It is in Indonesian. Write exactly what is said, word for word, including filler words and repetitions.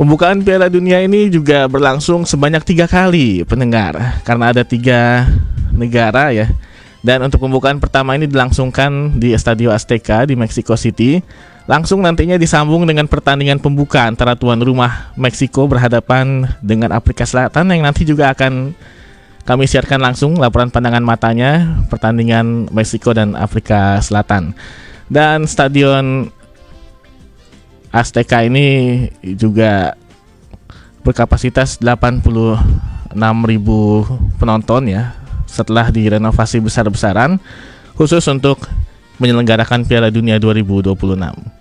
Pembukaan Piala Dunia ini juga berlangsung sebanyak tiga kali pendengar, karena ada tiga negara ya. Dan untuk pembukaan pertama ini dilangsungkan di Estadio Azteca di Mexico City. Langsung nantinya disambung dengan pertandingan pembuka antara tuan rumah Meksiko berhadapan dengan Afrika Selatan, yang nanti juga akan kami siarkan langsung laporan pandangan matanya pertandingan Meksiko dan Afrika Selatan. Dan Stadion Azteca ini juga berkapasitas delapan puluh enam ribu penonton ya, setelah direnovasi besar-besaran khusus untuk menyelenggarakan Piala Dunia dua ribu dua puluh enam.